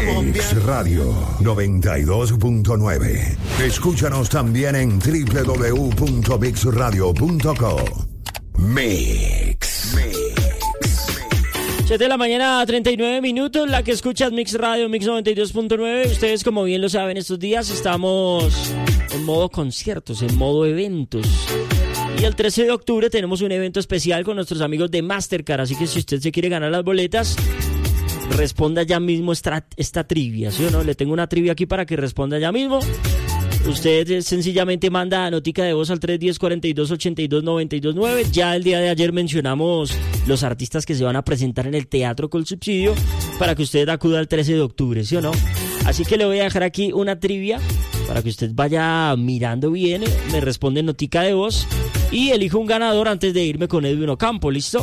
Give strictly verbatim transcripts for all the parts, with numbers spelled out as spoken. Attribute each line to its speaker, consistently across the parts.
Speaker 1: Mix Radio noventa y dos punto nueve. Escúchanos también en doble u doble u doble u punto mix radio punto co. Mix. Mix.
Speaker 2: siete de la mañana, treinta y nueve minutos, la que escuchas Mix Radio, Mix noventa y dos punto nueve. Ustedes, como bien lo saben, estos días estamos en modo conciertos, en modo eventos. Y el trece de octubre tenemos un evento especial con nuestros amigos de Mastercard. Así que si usted se quiere ganar las boletas, responda ya mismo esta, esta trivia, ¿sí o no? Le tengo una trivia aquí para que responda ya mismo. Usted sencillamente manda notica de voz al tres uno cero, cuatro dos, ocho dos, nueve dos nueve. Ya el día de ayer mencionamos los artistas que se van a presentar en el Teatro Colsubsidio para que usted acuda el trece de octubre, ¿sí o no? Así que le voy a dejar aquí una trivia para que usted vaya mirando bien, me responde notica de voz y elijo un ganador antes de irme con Edwin Ocampo, ¿listo?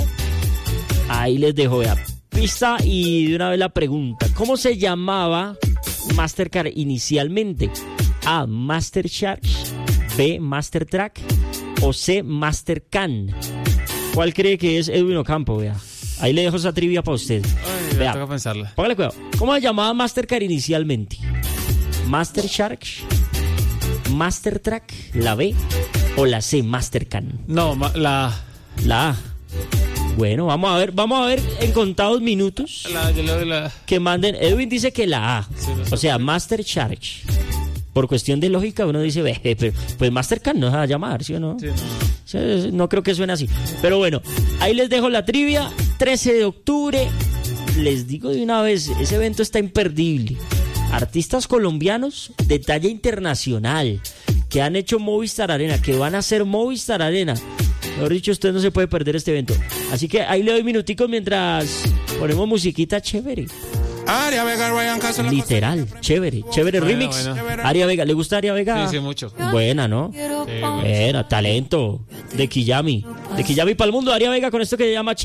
Speaker 2: Ahí les dejo, vea, pista y de una vez la pregunta. ¿Cómo se llamaba Mastercard inicialmente? A. Mastercharge, B. Mastertrack o C. Mastercan. ¿Cuál cree que es Edwin Ocampo? Vea, ahí le dejo esa trivia para usted.
Speaker 3: Ay,
Speaker 2: vea,
Speaker 3: toca pensarla.
Speaker 2: Póngale cuidado. ¿Cómo se llamaba Mastercard inicialmente? Mastercharge, Mastertrack, la B o la C, Mastercan.
Speaker 3: No, ma- la
Speaker 2: La A. Bueno, vamos a ver, vamos a ver en contados minutos
Speaker 3: la, la, la.
Speaker 2: que manden. Edwin dice que la A,
Speaker 3: Sí, no sé.
Speaker 2: o sea, Mastercharge. Por cuestión de lógica uno dice, ve, pero, pues Mastercard no se va a llamar, ¿sí o no?
Speaker 3: Sí, no.
Speaker 2: O sea, no creo que suene así. Pero bueno, ahí les dejo la trivia. trece de octubre. Les digo de una vez, ese evento está imperdible. Artistas colombianos de talla internacional que han hecho Movistar Arena, que van a hacer Movistar Arena. Mejor dicho, usted no se puede perder este evento. Así que ahí le doy minuticos mientras ponemos musiquita chévere.
Speaker 4: Aria Vega, Ryan Castro.
Speaker 2: Literal, chévere, chévere
Speaker 3: Bueno,
Speaker 2: remix.
Speaker 3: bueno.
Speaker 2: Aria Vega, ¿le gusta Aria Vega?
Speaker 3: Sí, sí, mucho.
Speaker 2: Buena, ¿no?
Speaker 3: Sí, bueno.
Speaker 2: Buena, talento de Kiyami. De Kiyami para el mundo, Aria Vega con esto que se llama